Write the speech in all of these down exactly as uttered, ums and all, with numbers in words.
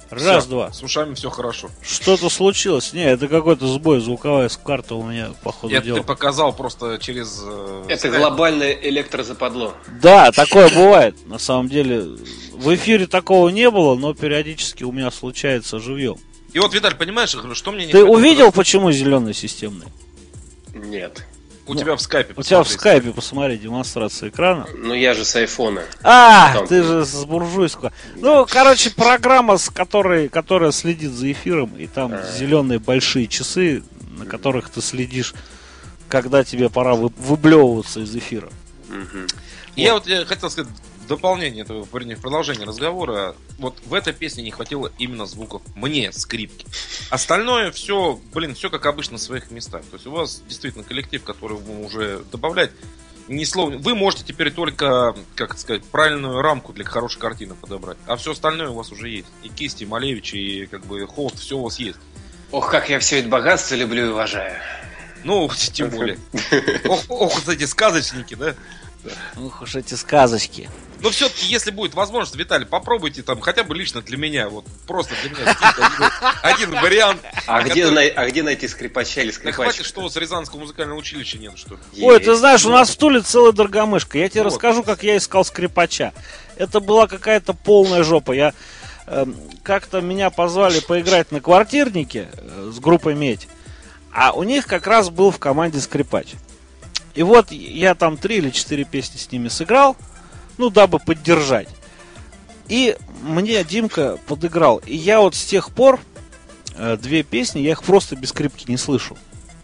Раз-два. С ушами все хорошо. Что-то случилось? Не, это какой-то сбой, звуковая карта у меня, походу, Это дела. ты показал просто через... Э, это глобальное электрозападло. Да, такое бывает. На самом деле, в эфире такого не было, но периодически у меня случается живьем. И вот, Виталь, понимаешь, что мне не Ты хватило? увидел, почему зеленый системный? Нет. У Ну, тебя в скайпе. У тебя в скайпе, посмотри, демонстрация экрана. Ну я же с айфона. А, Там. ты же с буржуйского. Ну, короче, программа, с которой, которая следит за эфиром, и там А. зеленые большие часы, на которых ты следишь, когда тебе пора вы- выблевываться из эфира. Мгм. Я вот я хотел сказать, в дополнение этого, вернее, в продолжение разговора, вот в этой песне не хватило именно звуков мне, скрипки. Остальное все, блин, все как обычно на своих местах. То есть у вас действительно коллектив, который вы уже добавлять, ни слова. Вы можете теперь только, как это сказать, правильную рамку для хорошей картины подобрать. А все остальное у вас уже есть. И кисти, и Малевич, и как бы холст, все у вас есть. Ох, как я все это богатство люблю и уважаю. Ну, тем более. Ох, ох, вот эти сказочники, да? Ух уж эти сказочки. Но все-таки, если будет возможность, Виталий, попробуйте там хотя бы лично для меня, вот просто для меня один, один вариант. А, который... где, най- а где найти скрипача или Да скрипачку? хватит, что у вас Рязанского музыкального училища нет, что ли? Ой, ты знаешь, у нас в Туле целая дорогомышка. Я тебе Вот. расскажу, как я искал скрипача. Это была какая-то полная жопа. Я э, как-то меня позвали поиграть на квартирнике э, с группой Медь. А у них как раз был в команде скрипач. И вот я там три или четыре песни с ними сыграл, ну, дабы поддержать. И мне Димка подыграл. И я вот с тех пор э, две песни, я их просто без скрипки не слышу.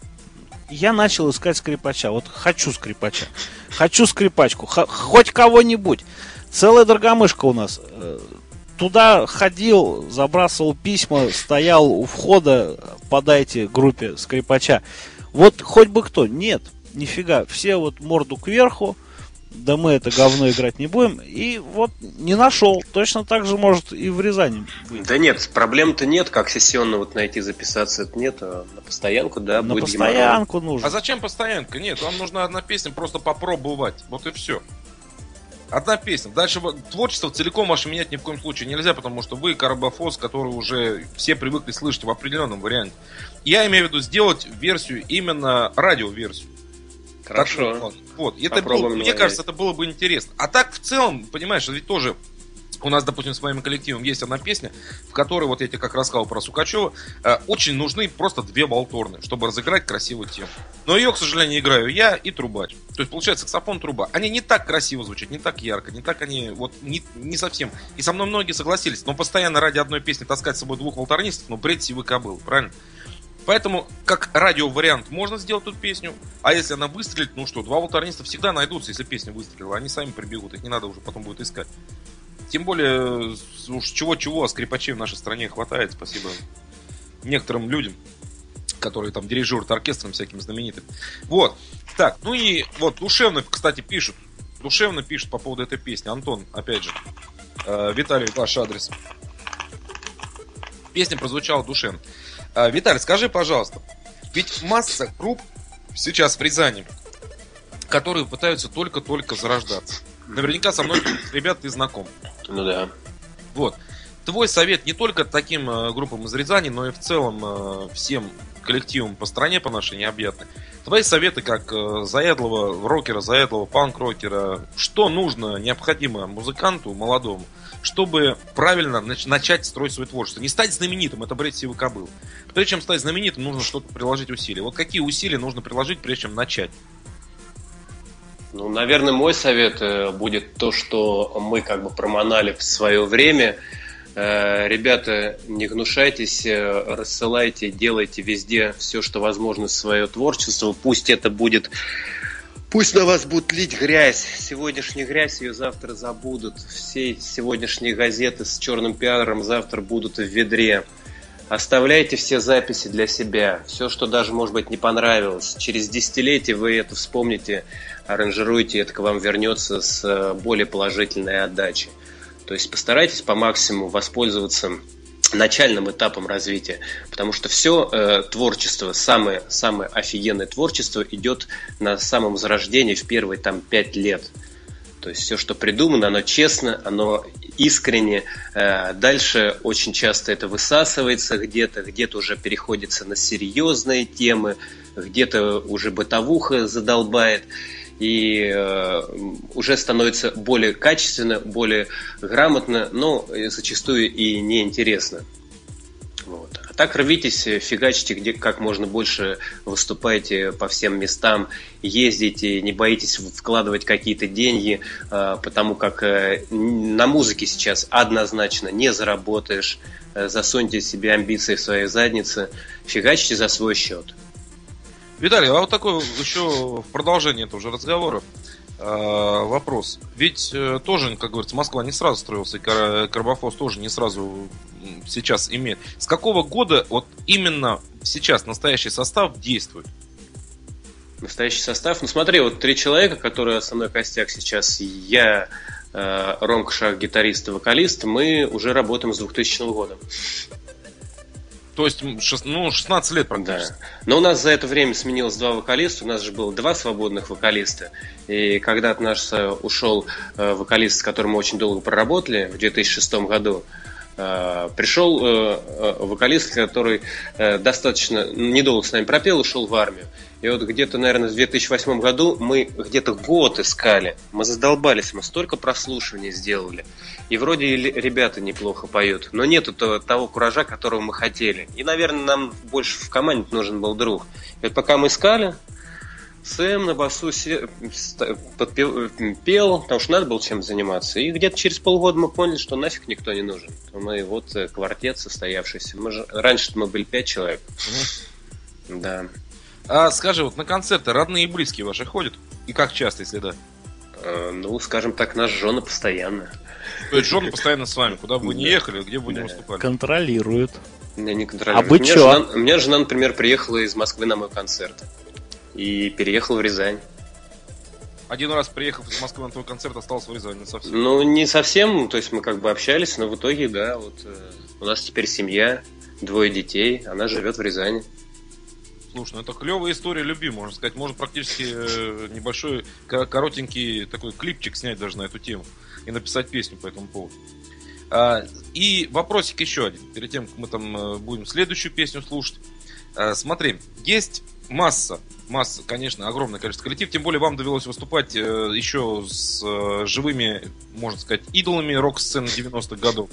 Я начал искать скрипача. Вот хочу скрипача. Хочу скрипачку. Х- хоть кого-нибудь. Целая дорогомышка у нас. Э, Туда ходил, забрасывал письма, стоял у входа, подайте группе скрипача. Вот хоть бы кто. Нет, нифига. Все вот морду кверху. Да мы это говно играть не будем. И вот не нашел. Точно так же может и в Рязани быть. Да нет, проблем-то нет, как сессионно вот найти, записаться, это нет, а на постоянку, да, На будет постоянку нужно. А зачем постоянка? Нет, вам нужна одна песня, просто попробовать. Вот и все. Одна песня. Дальше творчество целиком ваше менять ни в коем случае нельзя, потому что вы карбофос, который уже все привыкли слышать в определенном варианте. Я имею в виду сделать версию, именно радиоверсию. Хорошо. Так, вот. И это было, мне кажется, это было бы интересно. А так в целом, понимаешь, ведь тоже у нас, допустим, с моим коллективом есть одна песня, в которой, вот я тебе как рассказал про Сукачева, э, очень нужны просто две волторны, чтобы разыграть красивую тему. Но ее, к сожалению, играю я и трубач. То есть, получается, саксофон, труба. Они не так красиво звучат, не так ярко, не так они, вот, не, не совсем. И со мной многие согласились, но постоянно ради одной песни таскать с собой двух волторнистов, ну, бред сивый кобыл, правильно? Поэтому, как радиовариант, можно сделать тут песню. А если она выстрелит, ну что, два волторниста всегда найдутся, если песня выстрелила. Они сами прибегут, их не надо уже потом будет искать. Тем более, уж чего-чего, а скрипачей в нашей стране хватает, спасибо некоторым людям, которые там дирижируют оркестром всяким знаменитым. Вот. Так, ну и вот душевно, кстати, пишут. Душевно пишут по поводу этой песни. Антон, опять же. Э, Виталий, ваш адрес. Песня прозвучала душевно. Э, Виталий, скажи, пожалуйста, ведь масса групп сейчас в Рязани, которые пытаются только-только зарождаться. Наверняка со мной ребят ты знаком. Ну да. Вот. Твой совет не только таким э, группам из Рязани, но и в целом э, всем коллективам по стране, по нашей необъятной. Твои советы как э, заядлого рокера, заядлого панк-рокера, что нужно, необходимо музыканту молодому, чтобы правильно нач- начать строить свое творчество. Не стать знаменитым, это бред сивый кобыл. Прежде чем стать знаменитым, нужно что-то приложить усилия. Вот какие усилия нужно приложить, прежде чем начать? Ну, наверное, мой совет э, будет то, что мы как бы проманали в свое время. Э, ребята, не гнушайтесь, э, рассылайте, делайте везде все, что возможно, свое творчество. Пусть это будет... Пусть на вас будет лить грязь. Сегодняшняя грязь, ее завтра забудут. Все сегодняшние газеты с черным пиаром завтра будут в ведре. Оставляйте все записи для себя. Все, что даже, может быть, не понравилось. Через десятилетие вы это вспомните, аранжируете, это к вам вернется с более положительной отдачей. То есть постарайтесь по максимуму воспользоваться начальным этапом развития. Потому что все э, творчество, самое, самое офигенное творчество идет на самом зарождении в первые там пять лет. То есть все, что придумано, оно честно, оно искренне. Дальше очень часто это высасывается где-то, где-то уже переходится на серьезные темы, где-то уже бытовуха задолбает. И уже становится более качественно, более грамотно, но зачастую и неинтересно. Вот. А так рвитесь, фигачьте, где как можно больше, выступайте по всем местам, ездите, не боитесь вкладывать какие-то деньги, потому как на музыке сейчас однозначно не заработаешь. Засуньте себе амбиции в свои задницы, фигачьте за свой счет. Виталий, а вот такой еще в продолжении этого же разговора вопрос. Ведь тоже, как говорится, Москва не сразу строился, и Карбофос тоже не сразу сейчас имеет. С какого года вот именно сейчас настоящий состав действует? Настоящий состав? Ну смотри, вот три человека, которые основной костяк сейчас, я, Ромка Шах, гитарист и вокалист, мы уже работаем с двухтысячного года. То есть, ну, шестнадцать лет практически. Да. Но у нас за это время сменилось два вокалиста. У нас же было два свободных вокалиста. И когда от нас ушел вокалист, с которым мы очень долго проработали, в две тысячи шестом году, пришел вокалист, который достаточно недолго с нами пропел, ушел в армию. И вот где-то, наверное, в две тысячи восьмом году мы где-то год искали. Мы задолбались, мы столько прослушиваний сделали. И вроде и ребята неплохо поют, но нету того, того куража, которого мы хотели. И, наверное, нам больше в команде нужен был друг. И вот пока мы искали, Сэм на басу подпел, пел, потому что надо было чем заниматься. И где-то через полгода мы поняли, что нафиг никто не нужен. Мы вот квартет состоявшийся. Мы же, раньше мы были пять человек. Mm-hmm. Да. А скажи, вот на концерты родные и близкие ваши ходят? И как часто, если да? А, ну, скажем так, наши жены постоянно. То есть жены постоянно с вами? Куда бы вы ни ехали, где бы вы ни выступали? Контролируют. Не, не контролируют. А вы чё? У меня жена, например, приехала из Москвы на мой концерт. И переехала в Рязань. Один раз, приехав из Москвы на твой концерт, остался в Рязани, не совсем? Ну, не совсем, то есть мы как бы общались, но в итоге, да, вот э, у нас теперь семья, двое детей, она живет в Рязани. Слушай, ну это клевая история любви, можно сказать. Можно практически э, небольшой, коротенький такой клипчик снять даже на эту тему и написать песню по этому поводу. А, и вопросик еще один, перед тем, как мы там э, будем следующую песню слушать. А, смотри, есть масса, масса, конечно, огромное количество коллективов, тем более вам довелось выступать э, еще с э, живыми, можно сказать, идолами рок-сцены девяностых годов.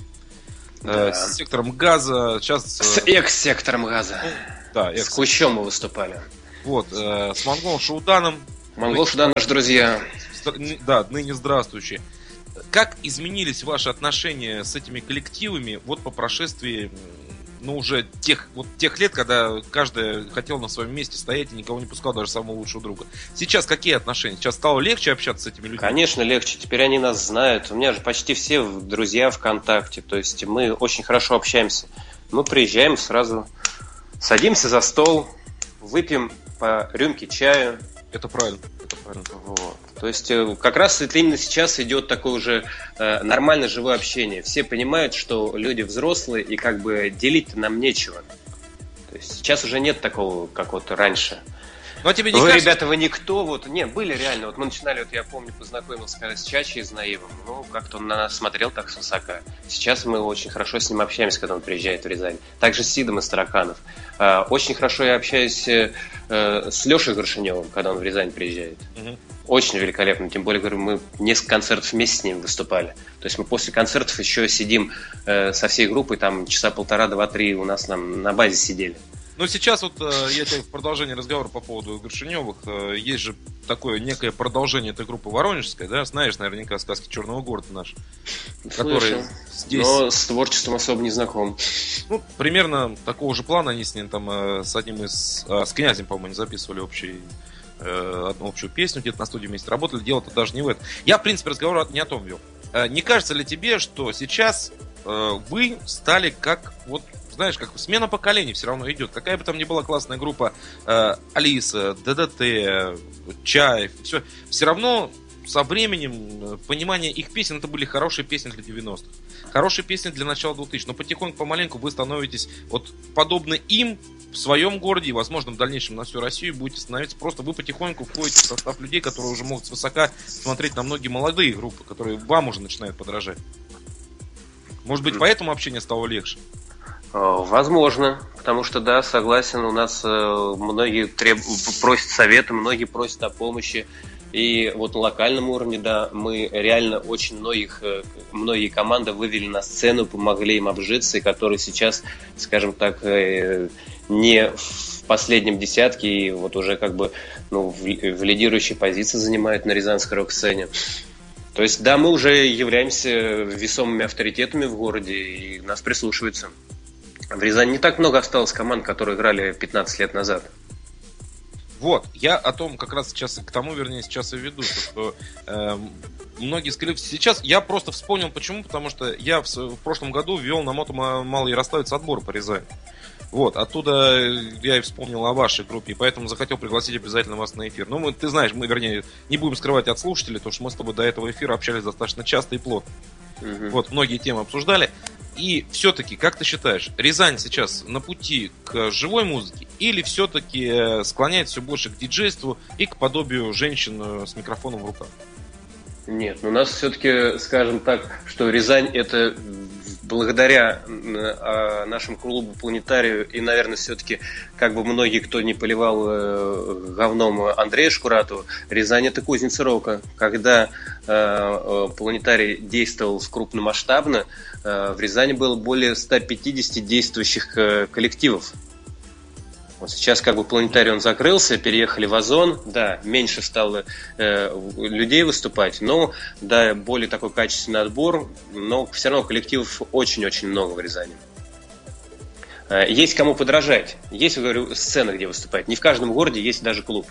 Да. Э, с сектором газа, сейчас... Э, с экс-сектором газа. Да, экс. С Клычом мы выступали. Вот, э, с Монгол Шауданом. Монгол Шаудан, наши друзья. Да, ныне здравствующие. Как изменились ваши отношения с этими коллективами вот по прошествии, ну, уже тех, вот тех лет, когда каждый хотел на своем месте стоять и никого не пускал, даже самого лучшего друга? Сейчас какие отношения? Сейчас стало легче общаться с этими людьми? Конечно, легче. Теперь они нас знают. У меня же почти все друзья ВКонтакте. То есть мы очень хорошо общаемся. Мы приезжаем сразу, садимся за стол, выпьем по рюмке чаю. Это правильно. Это правильно. Вот. То есть как раз именно сейчас идет такое уже э, нормальное живое общение. Все понимают, что люди взрослые и как бы делить нам нечего. То есть сейчас уже нет такого, как вот раньше. Но тебе не вы, кажется... ребята, вы никто. Вот, не, были реально. Вот мы начинали, вот я помню, познакомился с Чачей из Наивом. Ну, как-то он на нас смотрел так свысока. Сейчас мы очень хорошо с ним общаемся, когда он приезжает в Рязань. Также с Сидом из Тараканов. Э, очень хорошо я общаюсь э, с Лешей Горшиневым, когда он в Рязань приезжает. Угу. Очень великолепно. Тем более, говорю, мы несколько концертов вместе с ним выступали. То есть мы после концертов еще сидим э, со всей группой, там часа полтора, два, три у нас там на базе сидели. Ну, сейчас вот э, я тебе в продолжении разговора по поводу Горшиневых, э, есть же такое некое продолжение этой группы воронежской, да? Знаешь наверняка сказки «Черного города» наш. Который здесь... Но с творчеством особо не знаком. Ну, примерно такого же плана они с ним там э, с одним из... Э, с князем, по-моему, записывали общий... одну общую песню, где-то на студии вместе работали, дело-то даже не в этом. Я, в принципе, разговор не о том вел. Не кажется ли тебе, что сейчас э, вы стали как, вот, знаешь, как смена поколений все равно идет. Какая бы там ни была классная группа, э, Алиса, ДДТ, Чаев, все, все равно со временем понимание их песен, это были хорошие песни для девяностых. Хорошие песни для начала двухтысячных. Но потихоньку, помаленьку вы становитесь вот подобны им, в своем городе и, возможно, в дальнейшем на всю Россию будете становиться. Просто вы потихоньку входите в состав людей, которые уже могут свысока смотреть на многие молодые группы, которые вам уже начинают подражать. Может быть, поэтому общение стало легче? Возможно, потому что, да, согласен, у нас многие треб... просят совета, многие просят о помощи. И вот на локальном уровне, да, мы реально очень многих, многие команды вывели на сцену, помогли им обжиться, и которые сейчас, скажем так, не в последнем десятке, и вот уже как бы ну, в, в лидирующей позиции занимают на рязанской рок-сцене. То есть, да, мы уже являемся весомыми авторитетами в городе, и нас прислушиваются. В Рязани не так много осталось команд, которые играли пятнадцать лет назад. Вот, я о том как раз сейчас, к тому, вернее, сейчас и веду, что э, многие сказали, сейчас я просто вспомнил, почему, потому что я в, в прошлом году вел на Мото Малый Ярославец отбор по Рязани. Вот, оттуда я и вспомнил о вашей группе, и поэтому захотел пригласить обязательно вас на эфир. Ну, мы, ты знаешь, мы, вернее, не будем скрывать от слушателей, потому что мы с тобой до этого эфира общались достаточно часто и плотно. Mm-hmm. Вот, многие темы обсуждали. И все-таки, как ты считаешь, Рязань сейчас на пути к живой музыке или все-таки склоняет все больше к диджейству и к подобию женщин с микрофоном в руках? Нет, ну у нас все-таки, скажем так, что Рязань это благодаря нашему клубу Планетарию и, наверное, все-таки, как бы многие, кто не поливал говном Андрея Шкуратова, Рязань это кузница рока. Когда Планетарий действовал крупномасштабно, в Рязани было более ста пятидесяти действующих коллективов. Вот сейчас как бы Планетарий он закрылся, переехали в Озон, да, меньше стало э, людей выступать, но да, более такой качественный отбор, но все равно коллективов очень-очень много в Рязани. Э, есть кому подражать, есть, говорю, сцена, где выступать. Не в каждом городе есть даже клуб.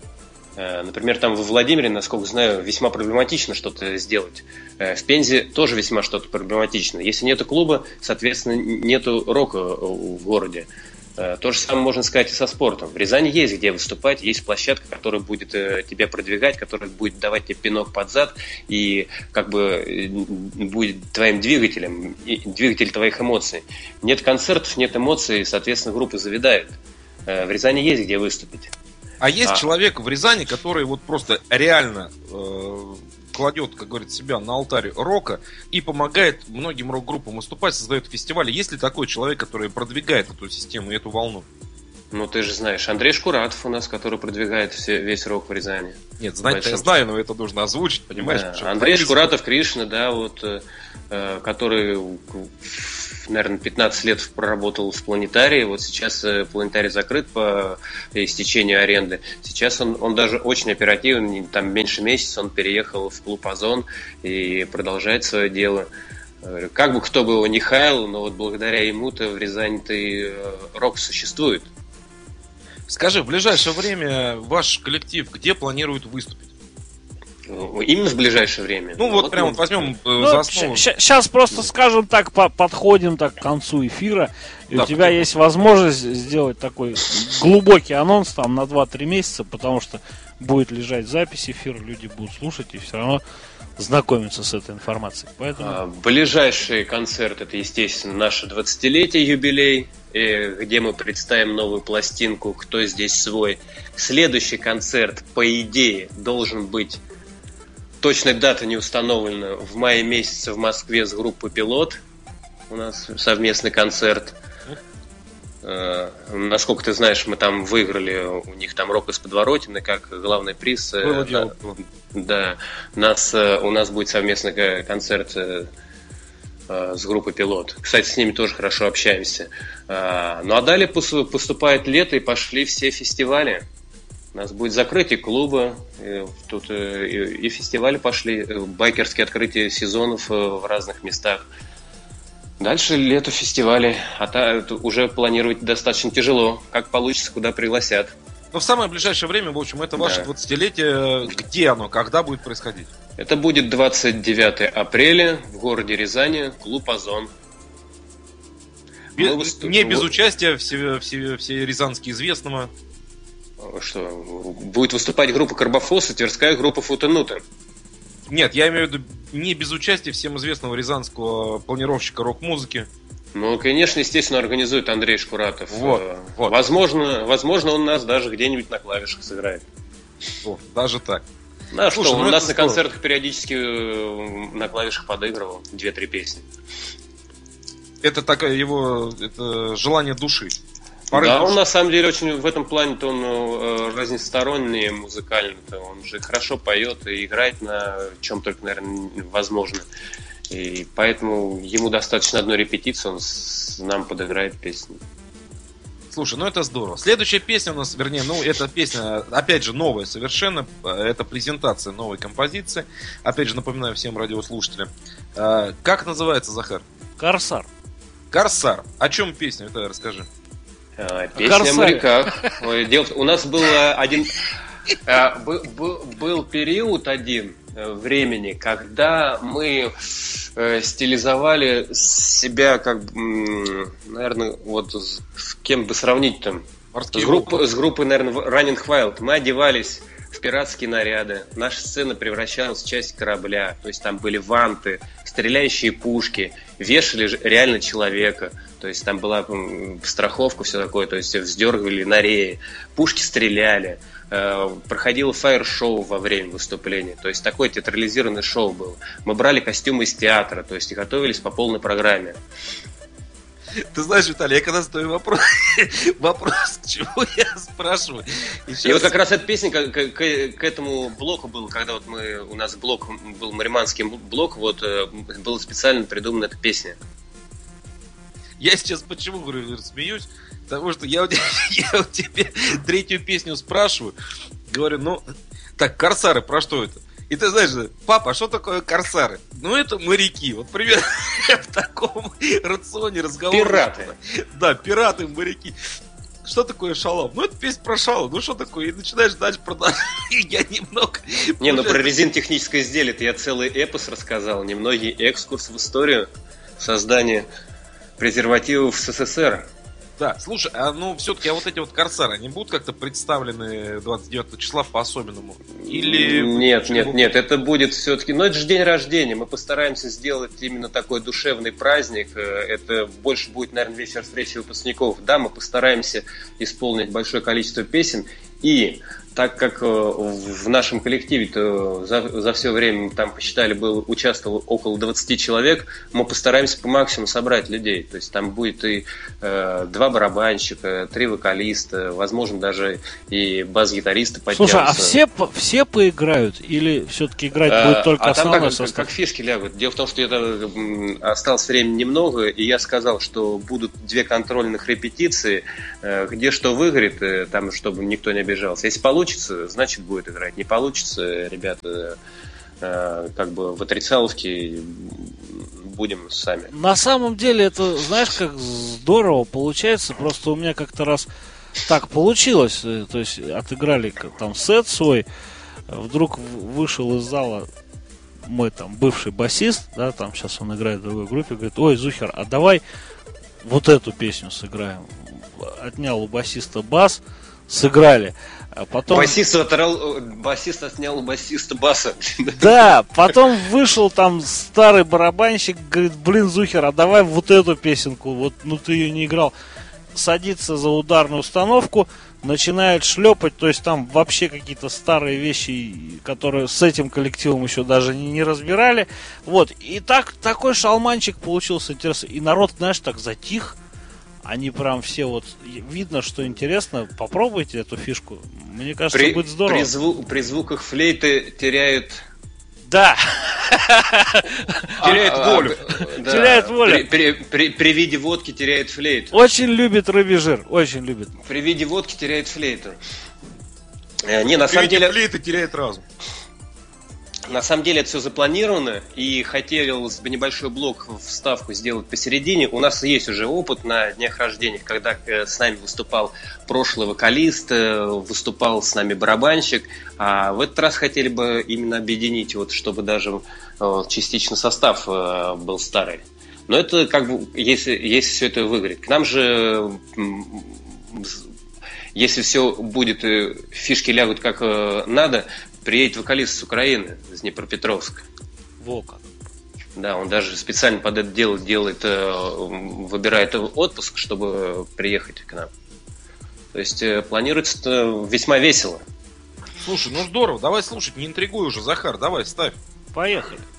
Э, например, там во Владимире, насколько знаю, весьма проблематично что-то сделать. Э, в Пензе тоже весьма что-то проблематично. Если нету клуба, соответственно, нету рока в городе. То же самое можно сказать и со спортом. В Рязани есть где выступать, есть площадка, которая будет тебя продвигать, которая будет давать тебе пинок под зад и как бы будет твоим двигателем, двигатель твоих эмоций. Нет концертов, нет эмоций, соответственно, группа завядает. В Рязани есть где выступить. А есть а. человек в Рязани, который вот просто реально э, кладет, как говорится, себя на алтарь рока и помогает многим рок-группам выступать, создает фестивали. Есть ли такой человек, который продвигает эту систему и эту волну? Ну, ты же знаешь, Андрей Шкуратов у нас, который продвигает все, весь рок в Рязани. Нет, знать-то я знаю, но это нужно озвучить, понимаешь? Да. Андрей Шкуратов, Кришна, да, вот, э, который, наверное, пятнадцать лет проработал в Планетарии, вот сейчас Планетарий закрыт по истечению аренды. Сейчас он, он даже очень оперативный, там меньше месяца он переехал в клуб Озон и продолжает свое дело. Как бы кто бы его ни хаял, но вот благодаря ему-то в Рязани-то и рок существует. Скажи, в ближайшее время ваш коллектив где планирует выступить? Именно в ближайшее время. Ну, ну вот, вот прям вот возьмем ну, за основу. Сейчас просто, скажем так, по- подходим так к концу эфира. И да, у тебя есть возможность сделать такой глубокий анонс там на два-три месяца, потому что будет лежать запись эфира, люди будут слушать и все равно знакомиться с этой информацией. Поэтому... А, ближайший концерт — это, естественно, наше двадцатилетие, юбилей, где мы представим новую пластинку «Кто здесь свой?». Следующий концерт, по идее, должен быть, точная дата не установлена, в мае месяце в Москве с группой «Пилот». У нас совместный концерт. Uh, насколько ты знаешь, мы там выиграли у них там «Рок из подворотни» как главный приз. Было дело. Да, нас, у нас будет совместный концерт uh, с группой «Пилот». Кстати, с ними тоже хорошо общаемся. Uh, ну а далее поступает лето, и пошли все фестивали. У нас будет закрытие клуба, и, тут и, и фестивали пошли, байкерские открытия сезонов в разных местах. Дальше лето, фестивали, а та, уже планировать достаточно тяжело. Как получится, куда пригласят. Но в самое ближайшее время, в общем, это ваше да. двадцатилетие. Где оно, когда будет происходить? Это будет двадцать девятого апреля в городе Рязани, клуб «Озон». Без, выступ... Не без участия все, все, все рязански известного. Что, будет выступать группа «Карбофос» и тверская группа «Футенута». Нет, я имею в виду не без участия всем известного рязанского планировщика рок-музыки. Ну, конечно, естественно, организует Андрей Шкуратов. Вот, вот. Возможно, возможно, он нас даже где-нибудь на клавишах сыграет. О, даже так. Да, Слушай, что, ну у нас на концертах периодически на клавишах подыгрывал две-три песни. Это такое его это желание души. Порыв да, души. Он на самом деле очень в этом плане-то он э, разносторонний музыкально-то. Он же хорошо поет и играет на чем только, наверное, возможно. И поэтому ему достаточно одной репетиции, он с, нам подыграет песни. Слушай, ну это здорово. Следующая песня у нас, вернее, ну эта песня, опять же, новая совершенно. Это презентация новой композиции. Опять же, напоминаю всем радиослушателям. Как называется, Захар? Корсар. Корсар. О чем песня? Это расскажи. А, песня о моряках. Дело, у нас был один... Был, был период один времени, когда мы э, стилизовали себя, как, наверное, вот с кем бы сравнить там, с, групп, с группой, наверное, Running Wild. Мы одевались в пиратские наряды, наша сцена превращалась в часть корабля, то есть там были ванты, стреляющие пушки, вешали реально человека, то есть там была страховка, все такое, то есть вздергивали на реи, пушки стреляли. Проходило фаер-шоу во время выступления. То есть такое театрализированное шоу было. Мы брали костюмы из театра, то есть и готовились по полной программе. Ты знаешь, Виталий, я когда задаю вопрос, вопрос, к чему я спрашиваю. И, сейчас... и вот как раз эта песня к, к, к этому блоку был, когда вот мы, у нас блок был мариманский блок, вот была специально придумана эта песня. Я сейчас почему говорю, смеюсь? Потому что я у, тебя, я у тебя третью песню спрашиваю, говорю, ну, так, корсары, про что это? И ты знаешь, папа, а что такое корсары? Ну, это моряки. Вот примерно в таком рационе разговора. Пираты. Да, пираты, моряки. Что такое шалом? Ну, это песня про шалом. Ну, что такое? И начинаешь дальше продолжать. Я немного... Не, ну, про резинотехническое изделие я целый эпос рассказал. Немногие экскурс в историю создания презервативов в СССР. Да, слушай, а ну все-таки а вот эти вот корсары, они будут как-то представлены двадцать девятого числа по-особенному? Или... Нет, нет, нет, это будет все-таки... Ну, это же день рождения, мы постараемся сделать именно такой душевный праздник. Это больше будет, наверное, вечер встречи выпускников. Да, мы постараемся исполнить большое количество песен. И так как в нашем коллективе-то за, за все время, там посчитали, было, участвовало около двадцати человек, мы постараемся по максимуму собрать людей. То есть там будет и э, два барабанщика, три вокалиста, возможно, даже и бас-гитаристы подтянутся. Слушай, а все, все поиграют? Или все-таки играть а, будет только а основной там состав? Как, как фишки лягут. Дело в том, что это, осталось времени немного, и я сказал, что будут две контрольных репетиции, где что выиграет, там, чтобы никто не обижался. Если получится, значит будет играть. Не получится, ребята, э, как бы в отрицаловке будем сами. На самом деле это, знаешь, как здорово получается. Просто у меня как-то раз так получилось. То есть отыграли там сет свой. Вдруг вышел из зала мой там бывший басист, да, там сейчас он играет в другой группе, говорит: ой, Зухер, а давай вот эту песню сыграем. Отнял у басиста бас, сыграли. А потом... Басист, оторал, басист отнял у басиста баса. Да, потом вышел там старый барабанщик, говорит: блин, Зухер, а давай вот эту песенку, вот, ну ты ее не играл. Садится за ударную установку, начинает шлепать, то есть там вообще какие-то старые вещи, которые с этим коллективом еще даже не, не разбирали. Вот, и так, такой шалманчик получился интересный. И народ, знаешь, так затих. Они прям все вот, видно, что интересно. Попробуйте эту фишку. Мне кажется, при, будет здорово. При, зву, при звуках флейты теряют... Да. Теряет волю. Теряет волю. При виде водки теряет флейту. Очень любит рыбий жир. Очень любит. При виде водки теряет флейту. Не, на самом деле... флейты теряет разум. На самом деле это все запланировано, и хотелось бы небольшой блок вставку сделать посередине. У нас есть уже опыт на днях рождения, когда с нами выступал прошлый вокалист, выступал с нами барабанщик. А в этот раз хотели бы именно объединить, вот, чтобы даже частично состав был старый. Но это как бы, если, если все это выиграет. К нам же, если все будет, фишки лягут как надо, приедет вокалист с Украины, из Днепропетровска. Во как. Да, он даже специально под это дело делает, выбирает отпуск, чтобы приехать к нам. То есть планируется весьма весело. Слушай, ну здорово, давай слушать, не интригуй уже, Захар, давай, ставь. Поехали.